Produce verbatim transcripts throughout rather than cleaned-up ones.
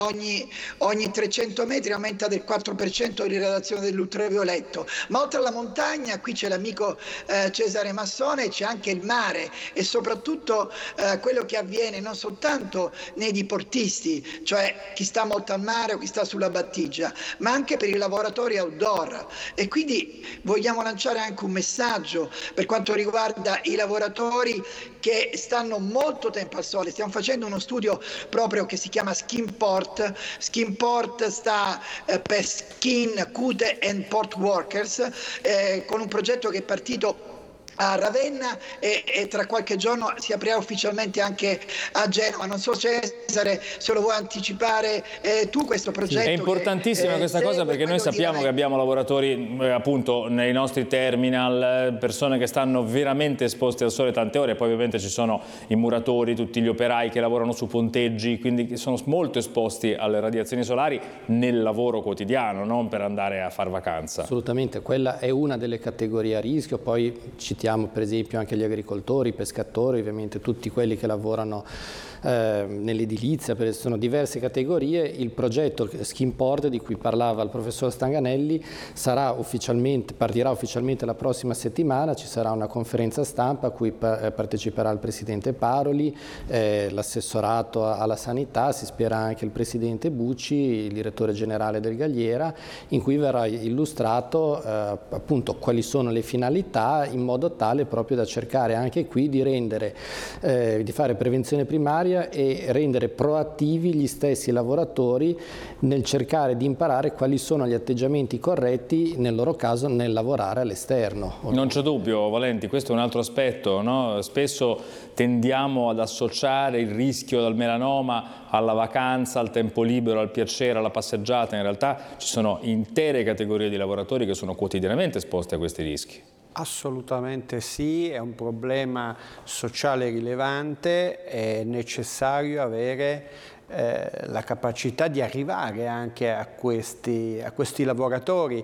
Ogni, ogni trecento metri aumenta del quattro per cento l'irradiazione dell'ultravioletto, ma oltre alla montagna qui c'è l'amico eh, Cesare Massone, c'è anche il mare e soprattutto eh, quello che avviene non soltanto nei diportisti, cioè chi sta molto al mare o chi sta sulla battigia, ma anche per i lavoratori outdoor. E quindi vogliamo lanciare anche un messaggio per quanto riguarda i lavoratori che stanno molto tempo al sole. Stiamo facendo uno studio proprio che si chiama Skin Port. Skin Port sta eh, per Skin, Cute and Port Workers, eh, con un progetto che è partito a Ravenna e, e tra qualche giorno si aprirà ufficialmente anche a Genova. Non so, Cesare, se lo vuoi anticipare eh, tu questo progetto. Sì, è importantissima che, eh, questa cosa, perché noi sappiamo che abbiamo lavoratori eh, appunto nei nostri terminal, persone che stanno veramente esposti al sole tante ore, e poi ovviamente ci sono i muratori, tutti gli operai che lavorano su ponteggi, quindi sono molto esposti alle radiazioni solari nel lavoro quotidiano, non per andare a far vacanza. Assolutamente, quella è una delle categorie a rischio. Poi citiamo per esempio anche gli agricoltori, i pescatori, ovviamente tutti quelli che lavorano eh, nell'edilizia, sono diverse categorie. Il progetto Skin Port di cui parlava il professor Stanganelli sarà ufficialmente, partirà ufficialmente la prossima settimana. Ci sarà una conferenza stampa a cui parteciperà il presidente Paroli, eh, l'assessorato alla sanità, si spera anche il presidente Bucci, il direttore generale del Galliera, in cui verrà illustrato eh, appunto quali sono le finalità, in modo tale proprio da cercare anche qui di rendere, eh, di fare prevenzione primaria e rendere proattivi gli stessi lavoratori nel cercare di imparare quali sono gli atteggiamenti corretti, nel loro caso, nel lavorare all'esterno. Non c'è dubbio, Valenti, questo è un altro aspetto, no? Spesso tendiamo ad associare il rischio del melanoma alla vacanza, al tempo libero, al piacere, alla passeggiata. In realtà ci sono intere categorie di lavoratori che sono quotidianamente esposti a questi rischi. Assolutamente sì, è un problema sociale rilevante, è necessario avere eh, la capacità di arrivare anche a questi, a questi lavoratori.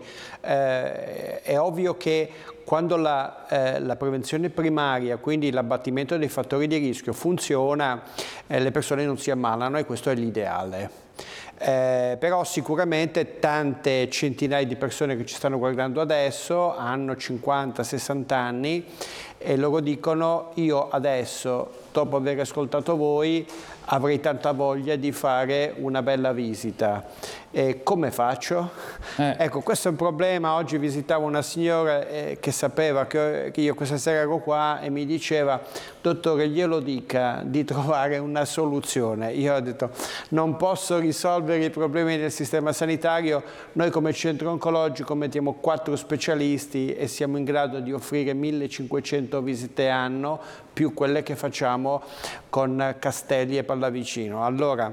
Eh, è ovvio che quando la, eh, la prevenzione primaria, quindi l'abbattimento dei fattori di rischio, funziona, eh, le persone non si ammalano, e questo è l'ideale. Eh, però sicuramente tante centinaia di persone che ci stanno guardando adesso hanno cinquanta sessanta anni e loro dicono: io adesso, dopo aver ascoltato voi, avrei tanta voglia di fare una bella visita. E come faccio? Eh. Ecco, questo è un problema. Oggi visitavo una signora eh, che sapeva che, che io questa sera ero qua e mi diceva: dottore, glielo dica di trovare una soluzione. Io ho detto: non posso risolvere i problemi del sistema sanitario. Noi come centro oncologico mettiamo quattro specialisti e siamo in grado di offrire millecinquecento visite anno, più quelle che facciamo con Castelli e Pallavicino. Allora,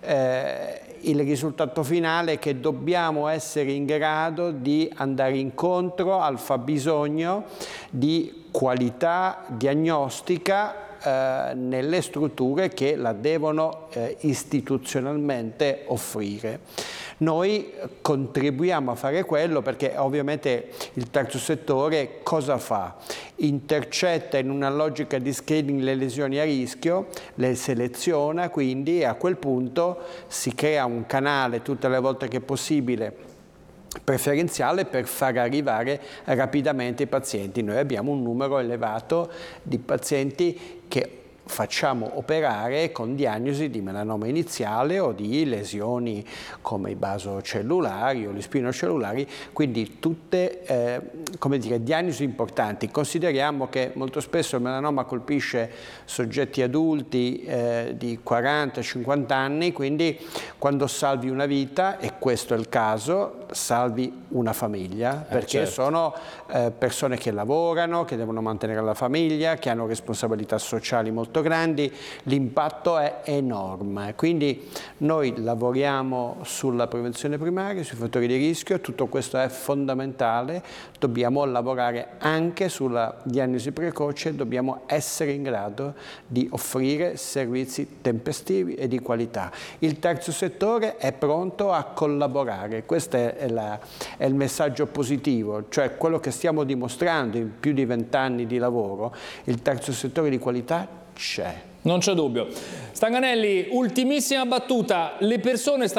eh, il risultato finale è che dobbiamo essere in grado di andare incontro al fabbisogno di qualità diagnostica eh, nelle strutture che la devono eh, istituzionalmente offrire. Noi contribuiamo a fare quello perché ovviamente il terzo settore cosa fa? Intercetta in una logica di screening le lesioni a rischio, le seleziona quindi, e a quel punto si crea un canale tutte le volte che è possibile preferenziale per far arrivare rapidamente i pazienti. Noi abbiamo un numero elevato di pazienti che facciamo operare con diagnosi di melanoma iniziale o di lesioni come i basocellulari o gli spinocellulari, quindi tutte eh, come dire, diagnosi importanti. Consideriamo che molto spesso il melanoma colpisce soggetti adulti eh, di quaranta cinquanta anni, quindi quando salvi una vita, e questo è il caso, salvi una famiglia, perché eh, certo. sono eh, persone che lavorano, che devono mantenere la famiglia, che hanno responsabilità sociali molto grandi, l'impatto è enorme. Quindi noi lavoriamo sulla prevenzione primaria, sui fattori di rischio, tutto questo è fondamentale, dobbiamo lavorare anche sulla diagnosi precoce, dobbiamo essere in grado di offrire servizi tempestivi e di qualità. Il terzo settore è pronto a collaborare, questo è, la, è il messaggio positivo, cioè quello che stiamo dimostrando in più di vent'anni di lavoro, il terzo settore di qualità c'è. Non c'è dubbio. Stanganelli, ultimissima battuta, le persone stanno